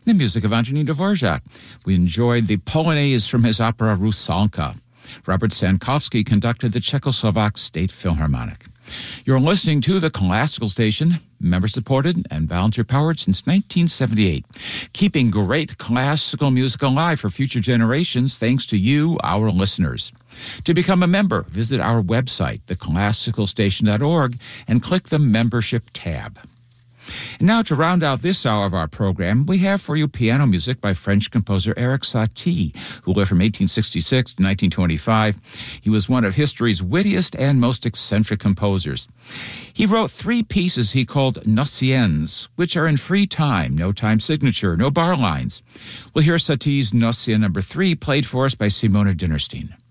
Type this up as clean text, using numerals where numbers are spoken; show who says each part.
Speaker 1: the music of Antonín Dvorak. We enjoyed the Polonaise from his opera Rusalka. Robert Sankovsky conducted the Czechoslovak State Philharmonic. You're listening to the Classical Station, member-supported and volunteer-powered since 1978, keeping great classical music alive for future generations thanks to you, our listeners. To become a member, visit our website, theclassicalstation.org, and click the Membership tab. And now, to round out this hour of our program, we have for you piano music by French composer Erik Satie, who lived from 1866 to 1925. He was one of history's wittiest and most eccentric composers. He wrote 3 pieces he called Nociennes, which are in free time, no time signature, no bar lines. We'll hear Satie's Nocien number 3 played for us by Simona Dinnerstein.